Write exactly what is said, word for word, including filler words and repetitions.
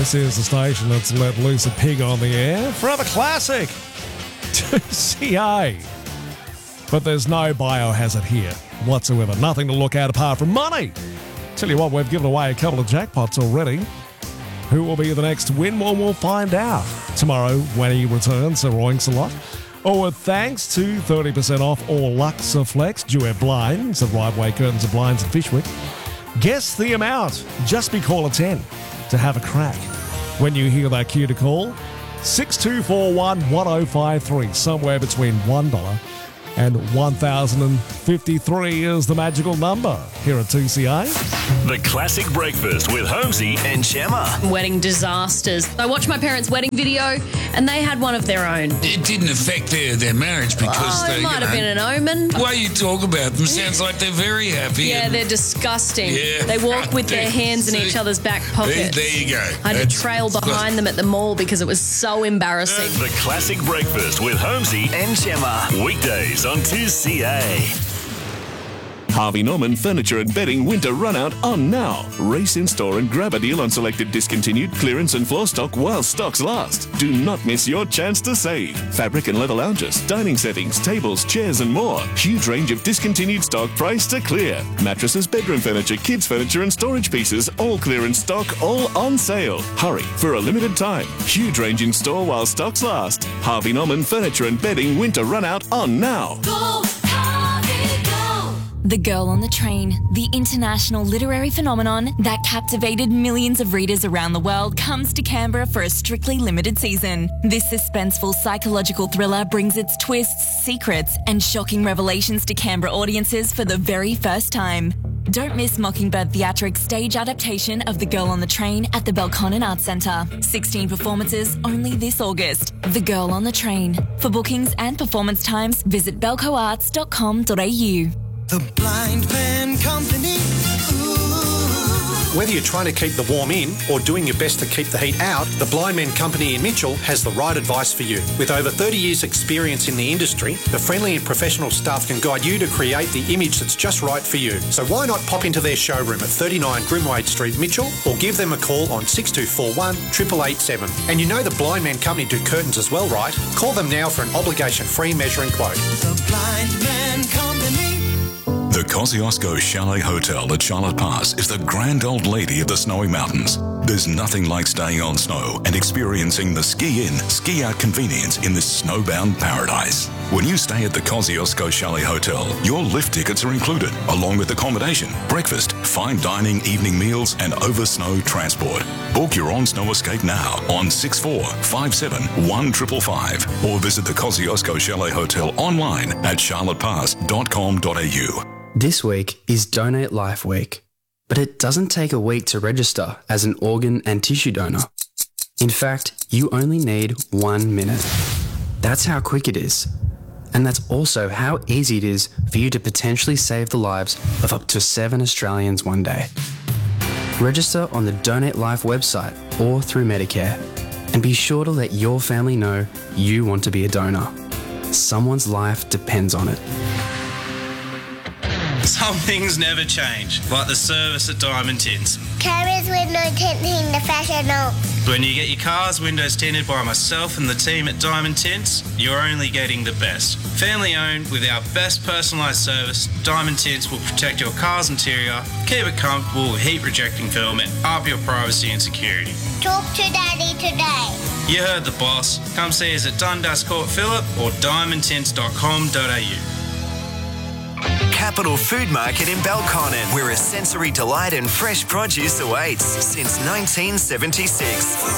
This is the station that's let loose a pig on the air for another classic, two C A. But there's no biohazard here whatsoever. Nothing to look at apart from money. Tell you what, we've given away a couple of jackpots already. Who will be the next win? Well, we'll find out tomorrow when he returns, so roinks a lot. Or thanks to thirty percent off all Luxaflex Duet blinds at Right-Way Curtains and Blinds at Fishwick. Guess the amount. Just be caller ten to have a crack. When you hear that cue to call, six two four one, one oh five three. Somewhere between one dollar and one thousand fifty-three is the magical number here at two C A. The Classic Breakfast with Holmesy and Gemma. Wedding disasters. I watched my parents' wedding video and they had one of their own. It didn't affect their, their marriage because Oh, they, it might you have know, been an omen. the way you talk about them sounds like they're very happy. Yeah, and- they're disgusting. Yeah. They walk with their hands in See? each other's back There, pockets. there you go. I had That's- to trail behind them at the mall because it was so embarrassing. The Classic Breakfast with Holmesy and Gemma. Weekdays on two C A. Harvey Norman Furniture and Bedding Winter Runout on now. Race in store and grab a deal on selected discontinued clearance and floor stock while stocks last. Do not miss your chance to save. Fabric and leather lounges, dining settings, tables, chairs and more. Huge range of discontinued stock priced to clear. Mattresses, bedroom furniture, kids furniture and storage pieces, all clearance stock, all on sale. Hurry for a limited time. Huge range in store while stocks last. Harvey Norman Furniture and Bedding Winter Runout on now. Go, Harvey, go! The Girl on the Train, the international literary phenomenon that captivated millions of readers around the world, comes to Canberra for a strictly limited season. This suspenseful psychological thriller brings its twists, secrets, and shocking revelations to Canberra audiences for the very first time. Don't miss Mockingbird Theatrics' stage adaptation of The Girl on the Train at the Belconnen Arts Centre. sixteen performances only this August. The Girl on the Train. For bookings and performance times, visit belco arts dot com dot a u. The Blind Man Company. Whether you're trying to keep the warm in or doing your best to keep the heat out, the Blind Man Company in Mitchell has the right advice for you. With over thirty years experience in the industry, the friendly and professional staff can guide you to create the image that's just right for you. So why not pop into their showroom at thirty-nine Grimwade Street, Mitchell, or give them a call on six two four one, eight eight eight seven. And you know the Blind Man Company do curtains as well, right? Call them now for an obligation-free measuring quote. The Blind Man Company. The Kosciuszko Chalet Hotel at Charlotte Pass is the grand old lady of the snowy mountains. There's nothing like staying on snow and experiencing the ski-in, ski-out convenience in this snowbound paradise. When you stay at the Kosciuszko Chalet Hotel, your lift tickets are included, along with accommodation, breakfast, fine dining, evening meals, and over-snow transport. Book your on-snow escape now on six four five seven one five five five or visit the Kosciuszko Chalet Hotel online at charlotte pass dot com dot a u. This week is Donate Life Week, but it doesn't take a week to register as an organ and tissue donor. In fact, you only need one minute. That's how quick it is. And that's also how easy it is for you to potentially save the lives of up to seven Australians one day. Register on the Donate Life website or through Medicare, and be sure to let your family know you want to be a donor. Someone's life depends on it. Some things never change, like the service at Diamond Tints. Carriers window tinting the fashion note. When you get your car's windows tinted by myself and the team at Diamond Tints, you're only getting the best. Family owned, with our best personalised service, Diamond Tints will protect your car's interior, keep it comfortable with heat-rejecting film, and up your privacy and security. Talk to Daddy today. You heard the boss. Come see us at Dundas Court Phillip or diamond tints dot com dot a u. Capital Food Market in Belconnen, where a sensory delight and fresh produce awaits since nineteen seventy-six.